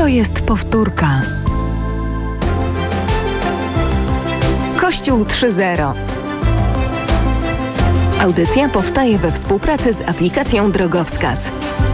To jest powtórka. Kościół 3.0. Audycja powstaje we współpracy z aplikacją Drogowskaz.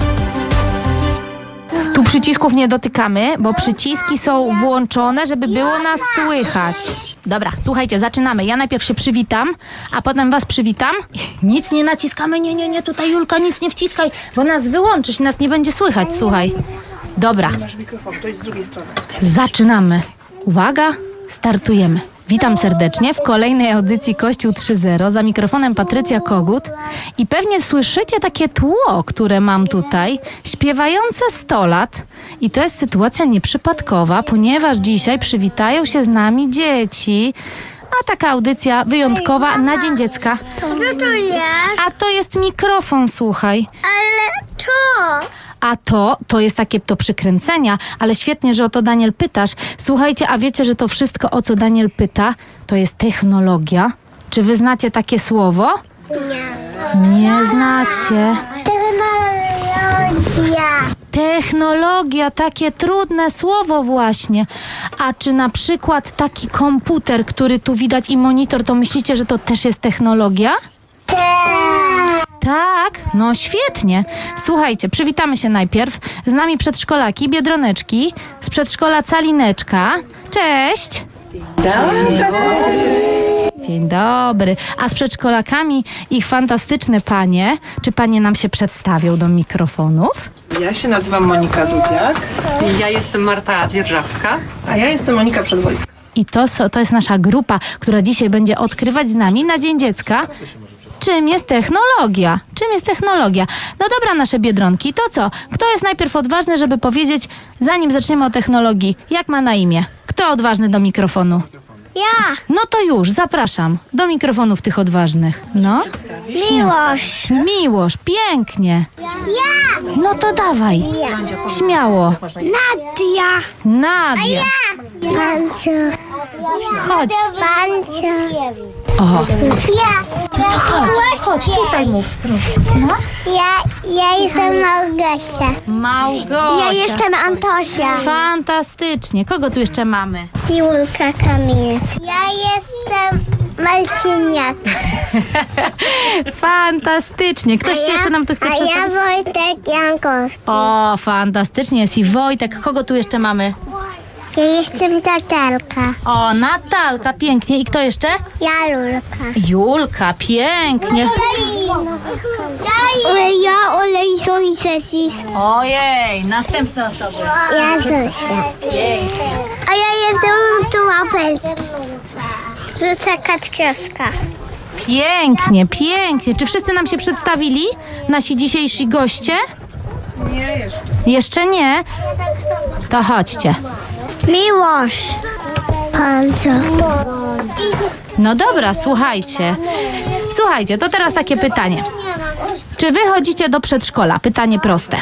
Tu przycisków nie dotykamy, bo przyciski są włączone, żeby było nas słychać. Dobra, słuchajcie, zaczynamy. Ja najpierw się przywitam, a potem was przywitam. Nic nie naciskamy, nie, tutaj Julka, nic nie wciskaj, bo nas wyłączysz i nas nie będzie słychać, słuchaj. Dobra. Masz mikrofon, to jest z drugiej strony. Zaczynamy. Uwaga, startujemy. Witam serdecznie w kolejnej audycji Kościół 3.0. Za mikrofonem Patrycja Kogut. I pewnie słyszycie takie tło, które mam tutaj, śpiewające 100 lat. I to jest sytuacja nieprzypadkowa, ponieważ dzisiaj przywitają się z nami dzieci. A taka audycja wyjątkowa na Dzień Dziecka. Co to jest? A to jest mikrofon, słuchaj. Ale co? A to jest takie do przykręcenia, ale świetnie, że o to Daniel pytasz. Słuchajcie, a wiecie, że to wszystko, o co Daniel pyta, to jest technologia? Czy wy znacie takie słowo? Nie znacie. Technologia. Technologia, takie trudne słowo właśnie. A czy na przykład taki komputer, który tu widać i monitor, to myślicie, że to też jest technologia? Tak, no świetnie. Słuchajcie, przywitamy się najpierw. Z nami przedszkolaki, biedroneczki, z przedszkola Calineczka. Cześć! Dzień dobry. A z przedszkolakami ich fantastyczne panie. Czy panie nam się przedstawią do mikrofonów? Ja się nazywam Monika Dudziak. Ja jestem Marta Dzierżawska. A ja jestem Monika Przedwojska. I to jest nasza grupa, która dzisiaj będzie odkrywać z nami na Dzień Dziecka, czym jest technologia. Czym jest technologia? No dobra, nasze biedronki, to co? Kto jest najpierw odważny, żeby powiedzieć, zanim zaczniemy o technologii, jak ma na imię? Kto odważny do mikrofonu? Ja. No to już, zapraszam do mikrofonów tych odważnych. No. Miłość. Miłosz, pięknie. Ja. No to dawaj. Śmiało. Nadia. Nadia. Pancia. Chodź. Pancia. O, Ja. chodź, tutaj mów. Ja jestem Małgosia. Małgosia. Ja jestem Antosia. Fantastycznie. Kogo tu jeszcze mamy? Julka Kamińska. Ja jestem Marciniak. Fantastycznie. Ktoś jeszcze nam tu chce A ja przedstawić? Wojtek Jankowski. O, fantastycznie. Jest i Wojtek. Kogo tu jeszcze mamy? Ja jestem Natalka. O, Natalka. Pięknie. I kto jeszcze? Ja Lulka. Julka. Pięknie. Ja Olejso i Cesis. Ojej, następne osoby. Ja Zosia. A ja jestem tu Łapelski. Zosia Kaczkowska. Pięknie, pięknie. Czy wszyscy nam się przedstawili? Nasi dzisiejsi goście? Nie, jeszcze. Jeszcze nie? To chodźcie. Miłość. Pancia. No dobra, słuchajcie. Słuchajcie, to teraz takie pytanie. Czy wy chodzicie do przedszkola? Pytanie proste.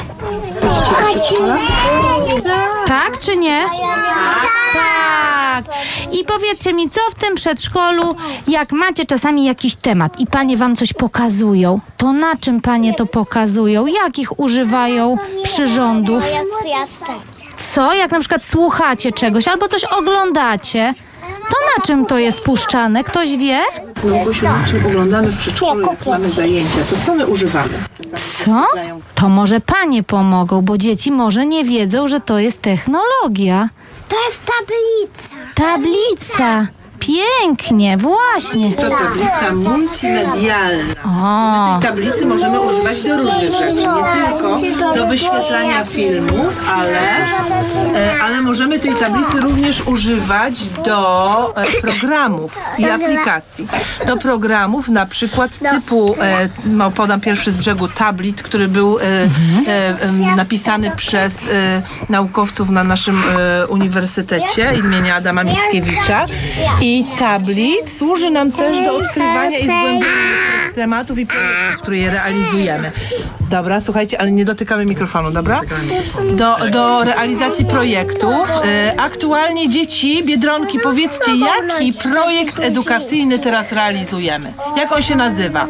Tak czy nie? Tak. I powiedzcie mi, co w tym przedszkolu, jak macie czasami jakiś temat i panie wam coś pokazują, to na czym panie to pokazują? Jakich używają przyrządów? Co? Jak na przykład słuchacie czegoś albo coś oglądacie, to na czym to jest puszczane? Ktoś wie? Małgosiu, na czym oglądamy w przedszkolu, jak mamy zajęcia, to co my używamy? Co? To może panie pomogą, bo dzieci może nie wiedzą, że to jest technologia. To jest tablica. Tablica. Pięknie, właśnie. To tablica multimedialna. O, W tej tablicy możemy używać do różnych rzeczy, nie tylko do wyświetlania filmów, ale możemy tej tablicy również używać do programów i aplikacji. Do programów na przykład typu, podam pierwszy z brzegu, Tablit, który był napisany przez naukowców na naszym uniwersytecie imienia Adama Mickiewicza. I Tablit służy nam też do odkrywania i zgłębiania niektórych tematów i projektów, które je realizujemy. Dobra, słuchajcie, ale nie dotykamy mikrofonu, dobra? Do realizacji projektów. Aktualnie dzieci, biedronki, powiedzcie, jaki projekt edukacyjny teraz realizujemy? Jak on się nazywa?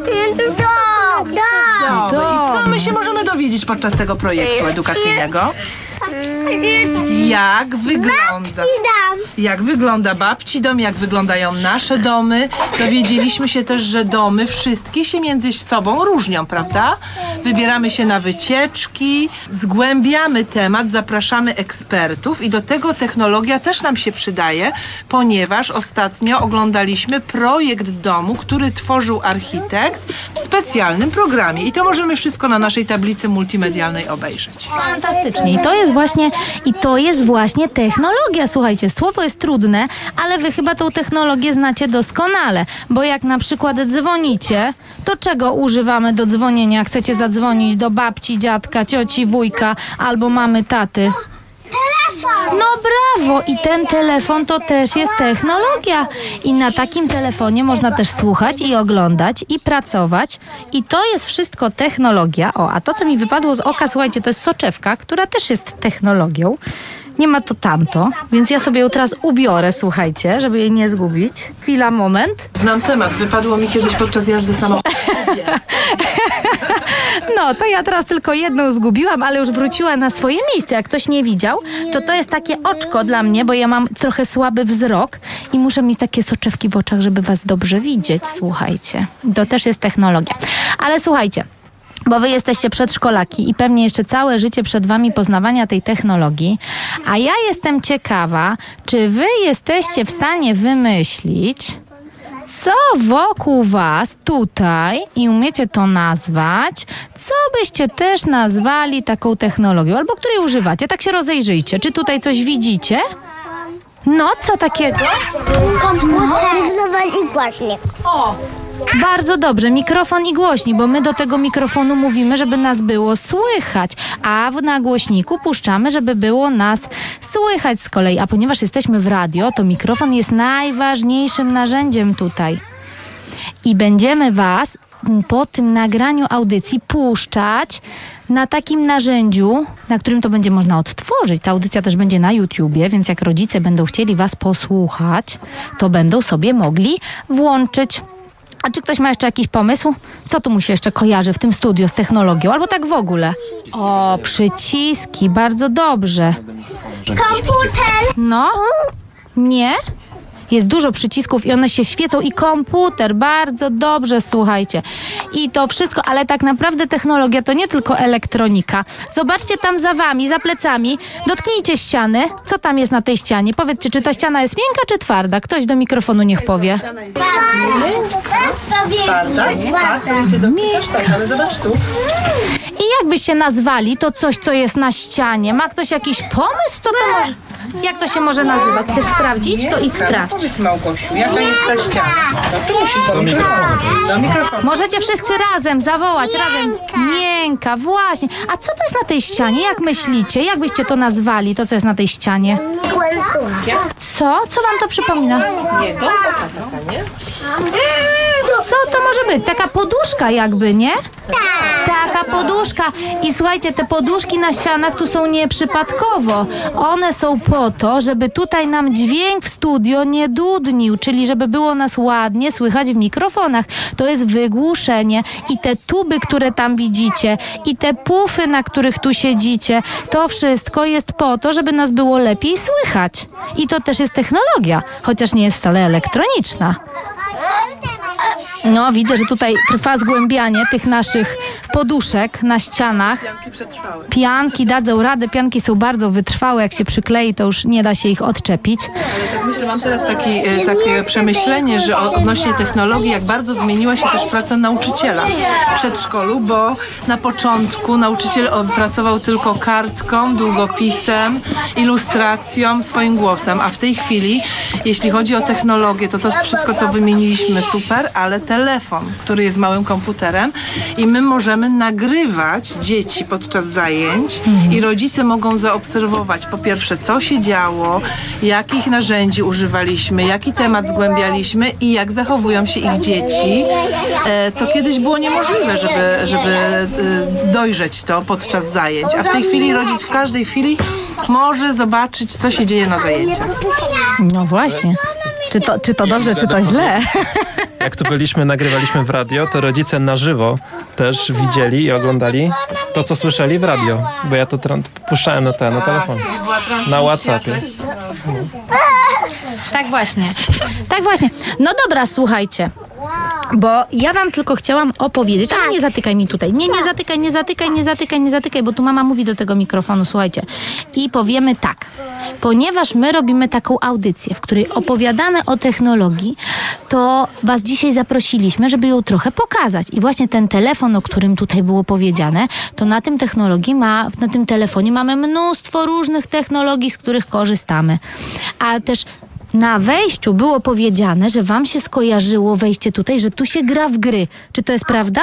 Dobra. I co my się możemy dowiedzieć podczas tego projektu edukacyjnego? jak wygląda babci dom, jak wyglądają nasze domy. Dowiedzieliśmy się też, że domy wszystkie się między sobą różnią, prawda? Wybieramy się na wycieczki, zgłębiamy temat, zapraszamy ekspertów i do tego technologia też nam się przydaje, ponieważ ostatnio oglądaliśmy projekt domu, który tworzył architekt w specjalnym programie i to możemy wszystko na naszej tablicy multimedialnej obejrzeć. Fantastycznie. I to jest właśnie technologia. Słuchajcie, słowo jest trudne, ale wy chyba tą technologię znacie doskonale, bo jak na przykład dzwonicie, to czego używamy do dzwonienia? Jak chcecie zadzwonić do babci, dziadka, cioci, wujka albo mamy, taty? No brawo! I ten telefon to też jest technologia. I na takim telefonie można też słuchać i oglądać i pracować. I to jest wszystko technologia. O, a to, co mi wypadło z oka, słuchajcie, to jest soczewka, która też jest technologią. Nie ma to tamto, więc ja sobie ją teraz ubiorę, słuchajcie, żeby jej nie zgubić. Chwila, moment. Znam temat, wypadło mi kiedyś podczas jazdy samochodem. No, to ja teraz tylko jedną zgubiłam, ale już wróciła na swoje miejsce. Jak ktoś nie widział, to jest takie oczko dla mnie, bo ja mam trochę słaby wzrok i muszę mieć takie soczewki w oczach, żeby was dobrze widzieć, słuchajcie. To też jest technologia. Ale słuchajcie, bo wy jesteście przedszkolaki i pewnie jeszcze całe życie przed wami poznawania tej technologii, a ja jestem ciekawa, czy wy jesteście w stanie wymyślić, co wokół was tutaj i umiecie to nazwać, co byście też nazwali taką technologią, albo której używacie. Tak się rozejrzyjcie. Czy tutaj coś widzicie? No, co takiego? Komputer i głośnik. O! Bardzo dobrze, mikrofon i głośnik, bo my do tego mikrofonu mówimy, żeby nas było słychać, a na głośniku puszczamy, żeby było nas słychać z kolei. A ponieważ jesteśmy w radio, to mikrofon jest najważniejszym narzędziem tutaj. I będziemy was po tym nagraniu audycji puszczać na takim narzędziu, na którym to będzie można odtworzyć. Ta audycja też będzie na YouTubie, więc jak rodzice będą chcieli was posłuchać, to będą sobie mogli włączyć. A czy ktoś ma jeszcze jakiś pomysł? Co tu mu się jeszcze kojarzy w tym studiu z technologią? Albo tak w ogóle? O, przyciski, bardzo dobrze. Komputer. No? Nie? Jest dużo przycisków i one się świecą i komputer, bardzo dobrze, słuchajcie. I to wszystko, ale tak naprawdę technologia to nie tylko elektronika. Zobaczcie tam za wami, za plecami, dotknijcie ściany. Co tam jest na tej ścianie? Powiedzcie, czy ta ściana jest miękka czy twarda? Ktoś do mikrofonu niech powie. Twarda? Tak, ty dotykasz, tak, ale zobacz tu. I jakbyście nazwali to coś, co jest na ścianie? Ma ktoś jakiś pomysł? Co to może... Jak to się może nazywać? Chcesz sprawdzić? To idź sprawdź. Powiedz, Małgosiu, jaka jest ta ściana? No tu musisz do mikrofonu. Do mikrofonu. Możecie wszyscy razem zawołać, razem. Miękka, właśnie. A co to jest na tej ścianie? Jak myślicie? Jak byście to nazwali, to co jest na tej ścianie? Co? Co wam to przypomina? Nie, gąbka taka, nie? Co to może być? Taka poduszka jakby, nie? Taka poduszka. I słuchajcie, te poduszki na ścianach tu są nieprzypadkowo. One są po to, żeby tutaj nam dźwięk w studio nie dudnił, czyli żeby było nas ładnie słychać w mikrofonach. To jest wygłuszenie. I te tuby, które tam widzicie, i te pufy, na których tu siedzicie, to wszystko jest po to, żeby nas było lepiej słychać. I to też jest technologia, chociaż nie jest wcale elektroniczna. No, widzę, że tutaj trwa zgłębianie tych naszych poduszek na ścianach. Pianki przetrwały. Pianki dadzą radę, pianki są bardzo wytrwałe, jak się przyklei, to już nie da się ich odczepić. Ale tak myślę, mam teraz takie przemyślenie, że odnośnie technologii, jak bardzo zmieniła się też praca nauczyciela w przedszkolu, bo na początku nauczyciel pracował tylko kartką, długopisem, ilustracją, swoim głosem, a w tej chwili, jeśli chodzi o technologię, to wszystko, co wymieniliśmy, super, ale telefon, który jest małym komputerem i my możemy nagrywać dzieci podczas zajęć i rodzice mogą zaobserwować po pierwsze, co się działo, jakich narzędzi używaliśmy, jaki temat zgłębialiśmy i jak zachowują się ich dzieci, co kiedyś było niemożliwe, żeby dojrzeć to podczas zajęć, a w tej chwili rodzic w każdej chwili może zobaczyć, co się dzieje na zajęciach. No właśnie. Czy to dobrze, czy to źle? jak tu byliśmy, nagrywaliśmy w radio, to rodzice na żywo też widzieli i oglądali to, co słyszeli w radio. Bo ja to puszczałem na telefonie. Na WhatsAppie. Tak właśnie. Tak właśnie. No dobra, słuchajcie. Bo ja wam tylko chciałam opowiedzieć, ale nie zatykaj mi tutaj. Nie zatykaj, bo tu mama mówi do tego mikrofonu, słuchajcie. I powiemy tak. Ponieważ my robimy taką audycję, w której opowiadamy o technologii, to was dzisiaj zaprosiliśmy, żeby ją trochę pokazać. I właśnie ten telefon, o którym tutaj było powiedziane, to na tym telefonie mamy mnóstwo różnych technologii, z których korzystamy. A też na wejściu było powiedziane, że wam się skojarzyło wejście tutaj, że tu się gra w gry. Czy to jest prawda?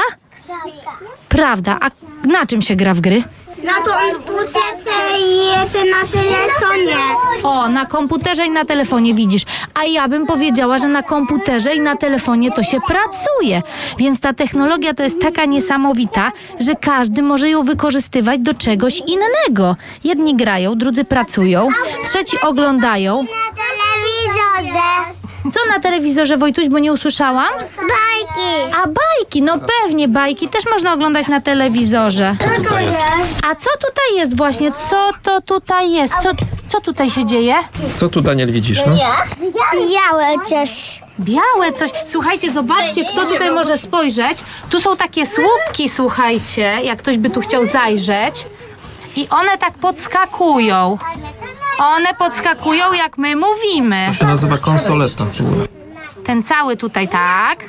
Prawda. A na czym się gra w gry? Na komputerze i jeszcze na telefonie. O, na komputerze i na telefonie, widzisz. A ja bym powiedziała, że na komputerze i na telefonie to się pracuje. Więc ta technologia to jest taka niesamowita, że każdy może ją wykorzystywać do czegoś innego. Jedni grają, drudzy pracują, trzeci oglądają. Na telewizorze. Co na telewizorze, Wojtuś, bo nie usłyszałam? Bajki. A bajki, no pewnie, bajki też można oglądać na telewizorze. Co to jest? A co tutaj jest właśnie? Co to tutaj jest? Co tutaj się dzieje? Co tu, Daniel, widzisz? No? Białe coś. Białe coś. Słuchajcie, zobaczcie, kto tutaj może spojrzeć. Tu są takie słupki, słuchajcie, jak ktoś by tu chciał zajrzeć. I one tak podskakują. One podskakują, jak my mówimy. To się nazywa konsoleta. Ten cały tutaj tak.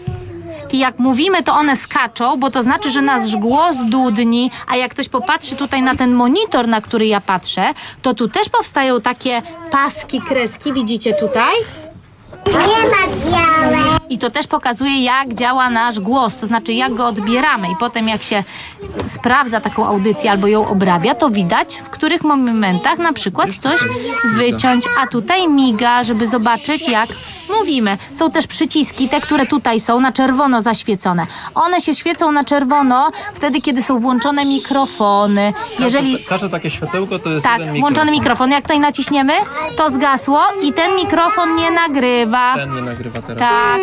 I jak mówimy, to one skaczą, bo to znaczy, że nasz głos dudni, a jak ktoś popatrzy tutaj na ten monitor, na który ja patrzę, to tu też powstają takie paski, kreski, widzicie tutaj? Nie ma białe. I to też pokazuje, jak działa nasz głos, to znaczy jak go odbieramy. I potem jak się sprawdza taką audycję albo ją obrabia, to widać, w których momentach na przykład coś wyciąć, a tutaj miga, żeby zobaczyć, jak mówimy. Są też przyciski, te, które tutaj są, na czerwono zaświecone. One się świecą na czerwono wtedy, kiedy są włączone mikrofony. Jeżeli... Każde takie światełko to jest Tak, jeden mikrofon. włączony mikrofon. Jak tutaj naciśniemy, to zgasło i ten mikrofon nie nagrywa. Ten nie nagrywa teraz. Tak.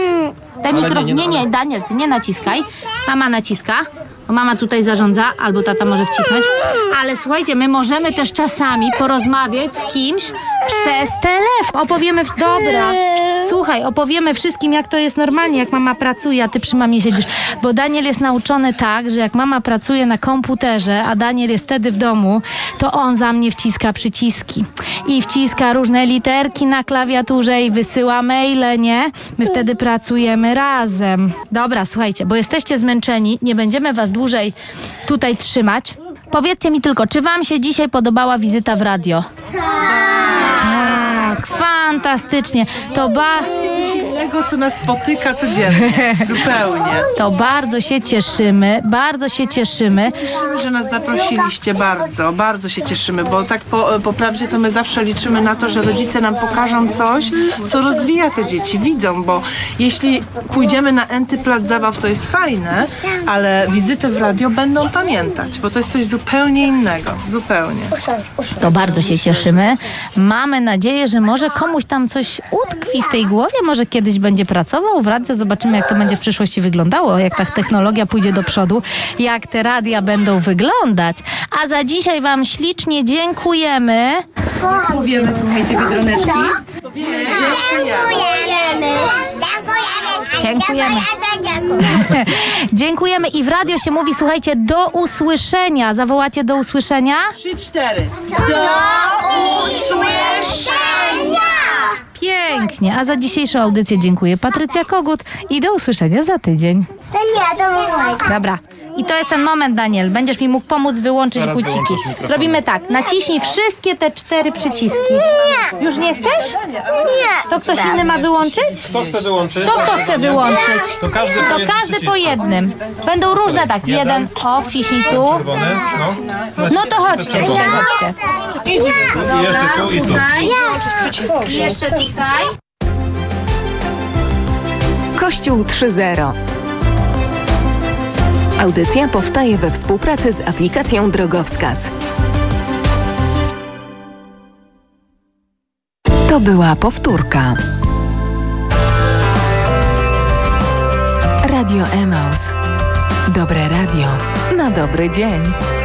nie, Daniel, ty nie naciskaj. Mama naciska. Bo mama tutaj zarządza, albo tata może wcisnąć. Ale słuchajcie, my możemy też czasami porozmawiać z kimś przez telefon. Opowiemy wszystkim, jak to jest normalnie, jak mama pracuje, a ty przy mamie siedzisz. Bo Daniel jest nauczony tak, że jak mama pracuje na komputerze, a Daniel jest wtedy w domu, to on za mnie wciska przyciski. I wciska różne literki na klawiaturze i wysyła maile, nie? My wtedy pracujemy razem. Dobra, słuchajcie, bo jesteście zmęczeni, nie będziemy was dłużej tutaj trzymać. Powiedzcie mi tylko, czy wam się dzisiaj podobała wizyta w radio? Tak, fantastycznie. Coś innego, co nas spotyka codziennie. Zupełnie. To bardzo się cieszymy, Cieszymy, że nas zaprosiliście, bardzo się cieszymy, bo tak po prawdzie to my zawsze liczymy na to, że rodzice nam pokażą coś, co rozwija te dzieci, widzą, bo jeśli pójdziemy na enty plac zabaw, to jest fajne, ale wizyty w radio będą pamiętać, bo to jest coś zupełnie innego, zupełnie. To bardzo się cieszymy. Mamy nadzieję, że może komuś tam coś utkwi w tej głowie, może kiedyś będzie pracował w radio, zobaczymy, jak to będzie w przyszłości wyglądało, jak ta technologia pójdzie do przodu, jak te radia będą wyglądać. A za dzisiaj wam ślicznie dziękujemy. Powiemy, słuchajcie, biedroneczki. Dziękujemy. Dziękujemy i w radio się mówi, słuchajcie, do usłyszenia. Zawołacie do usłyszenia? 3-4. Do usłyszenia! Pięknie. A za dzisiejszą audycję dziękuję Patrycja Kogut i do usłyszenia za tydzień. To nie, to mój. Dobra. I to jest ten moment, Daniel. Będziesz mi mógł pomóc wyłączyć Zaraz guciki. wyłączysz mikrofon. Robimy tak. Naciśnij wszystkie te 4 przyciski. Nie. Już nie chcesz? Nie. To ktoś inny ma wyłączyć? Kto chce wyłączyć? To kto chce wyłączyć? To każdy po To jednym każdy po przycisku. jednym. Będą różne, tak. Jeden. O, wciśnij tu. Czerwony, no. No to chodźcie, tutaj chodźcie. I jeszcze tu i tu. Tutaj. I jeszcze tutaj. Kościół 3.0. Audycja powstaje we współpracy z aplikacją Drogowskaz. To była powtórka. Radio Emaus. Dobre radio na dobry dzień.